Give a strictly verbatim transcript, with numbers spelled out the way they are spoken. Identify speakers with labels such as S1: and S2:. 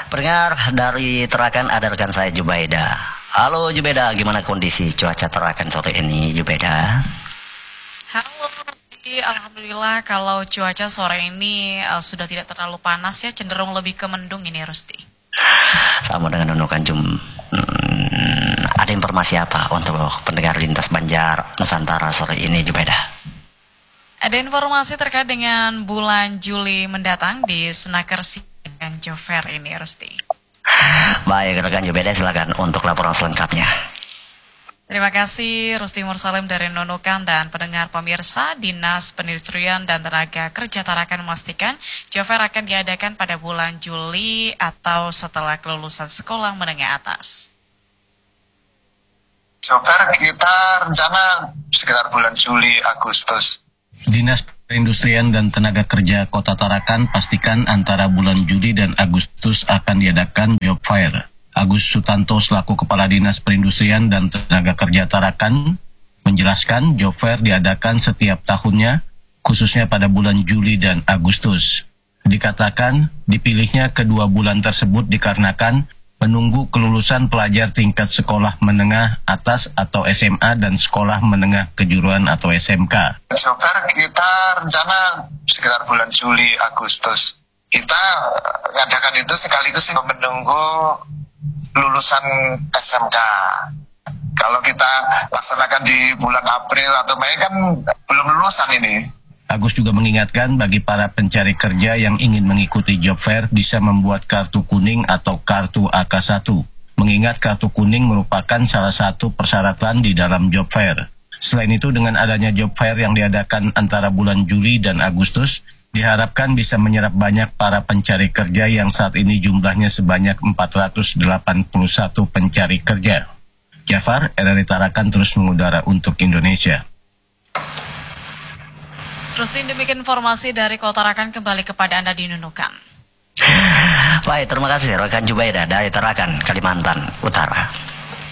S1: Pendengar dari Tarakan ada rekan saya Jubaida. Halo Jubaida, gimana kondisi cuaca Tarakan sore ini Jubaida?
S2: Halo Rusti, alhamdulillah kalau cuaca sore ini uh, sudah tidak terlalu panas ya, cenderung lebih ke mendung ini Rusti.
S1: Sama dengan Nunukan Jum. Hmm, ada informasi apa untuk pendengar Lintas Banjar Nusantara sore ini Jubaida?
S2: Ada informasi terkait dengan bulan Juli mendatang di Senaker dengan Jover ini Rusti.
S1: Baik rekan Jubaida, silakan untuk laporan selengkapnya.
S2: Terima kasih Rusti Mursalim dari Nunukan dan pendengar pemirsa. Dinas Perindustrian dan Tenaga Kerja Tarakan memastikan Jover akan diadakan pada bulan Juli atau setelah kelulusan sekolah menengah atas.
S3: Jover kita rencana sekitar bulan Juli Agustus.
S4: Dinas Perindustrian dan Tenaga Kerja Kota Tarakan pastikan antara bulan Juli dan Agustus akan diadakan job fair. Agus Sutanto selaku Kepala Dinas Perindustrian dan Tenaga Kerja Tarakan menjelaskan job fair diadakan setiap tahunnya, khususnya pada bulan Juli dan Agustus. Dikatakan dipilihnya kedua bulan tersebut dikarenakan menunggu kelulusan pelajar tingkat sekolah menengah atas atau S M A dan sekolah menengah kejuruan atau S M K.
S3: Job fair kita rencana sekitar bulan Juli Agustus. Kita adakan itu sekaligus menunggu lulusan S M K. Kalau kita laksanakan di bulan April atau Mei kan belum lulusan ini.
S4: Agus juga mengingatkan bagi para pencari kerja yang ingin mengikuti job fair bisa membuat kartu kuning atau kartu A K satu. Mengingat kartu kuning merupakan salah satu persyaratan di dalam job fair. Selain itu dengan adanya job fair yang diadakan antara bulan Juli dan Agustus, diharapkan bisa menyerap banyak para pencari kerja yang saat ini jumlahnya sebanyak empat ratus delapan puluh satu pencari kerja. Jafar, R R I Tarakan terus mengudara untuk Indonesia.
S2: Rusti, demikian informasi dari Kota Tarakan, kembali kepada Anda di Nunukan.
S1: Baik, terima kasih rekan Jubaida dari Tarakan, Kalimantan Utara.